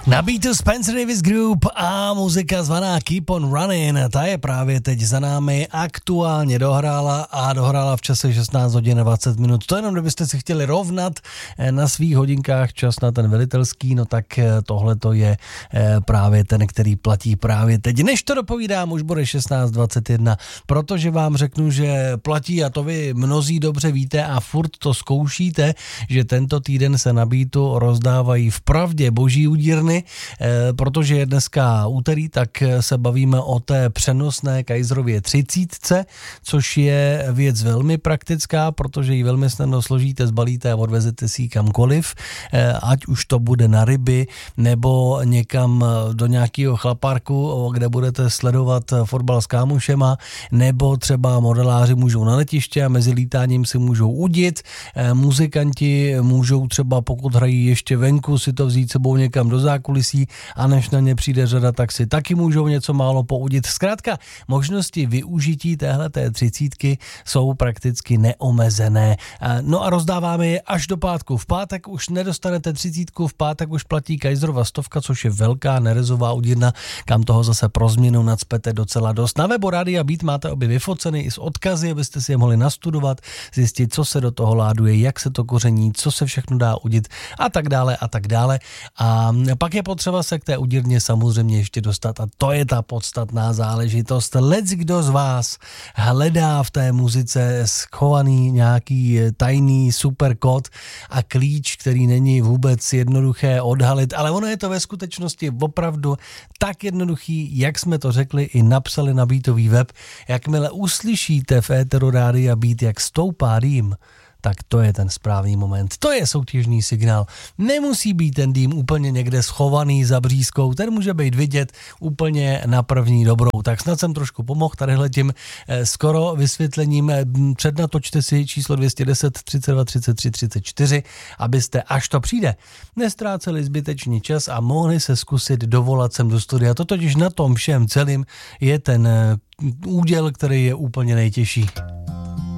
Na beatu Spencer Davis Group a muzika zvaná Keep on Running, ta je právě teď za námi, aktuálně dohrála v čase 16 hodin 20 minut. To jenom, kdybyste si chtěli rovnat na svých hodinkách čas na ten velitelský, no tak tohle to je právě ten, který platí právě teď. Než to dopovídám, už bude 16:21, protože vám řeknu, že platí a to vy mnozí dobře víte a furt to zkoušíte, že tento týden se na beatu rozdávají vpravdě boží udírny, protože je dneska úterý, tak se bavíme o té přenosné Kaisrově 30, což je věc velmi praktická, protože ji velmi snadno složíte, zbalíte a odvezete si ji kamkoliv, ať už to bude na ryby, nebo někam do nějakého chlapárku, kde budete sledovat fotbal s kámošema, nebo třeba modeláři můžou na letiště a mezi lítáním si můžou udit, muzikanti můžou třeba, pokud hrají ještě venku, si to vzít sebou někam do zákulisí a než na ně přijde řada, tak si taky můžou něco málo poudit. Zkrátka, možnosti využití téhleté 30 jsou prakticky neomezené. No a rozdáváme je až do pátku. V pátek už nedostanete 30, v pátek už platí Kaiserova 100, což je velká nerezová udírna, kam toho zase pro změnu nacpete docela dost. Na webu Rádia Beat máte obě vyfoceny i s odkazy, abyste si je mohli nastudovat, zjistit, co se do toho láduje, jak se to koření, co se všechno dá udit a tak dále a tak dále. A pak je potřeba se k té udírně samozřejmě ještě dostat a to je ta podstatná záležitost. Kdo z vás hledá v té muzice schovaný nějaký tajný super kód a klíč, který není vůbec jednoduché odhalit, ale ono je to ve skutečnosti opravdu tak jednoduchý, jak jsme to řekli i napsali na beatový web. Jakmile uslyšíte v éteru Rádia Beat, jak stoupá dým, tak to je ten správný moment. To je soutěžní signál. Nemusí být ten dým úplně někde schovaný za břízkou, ten může být vidět úplně na první dobrou. Tak snad jsem trošku pomohl tadyhletím skoro vysvětlením. Přednatočte si číslo 210 32 33 34, abyste, až to přijde, nestráceli zbytečný čas a mohli se zkusit dovolat sem do studia. To totiž na tom všem celým je ten úděl, který je úplně nejtěžší.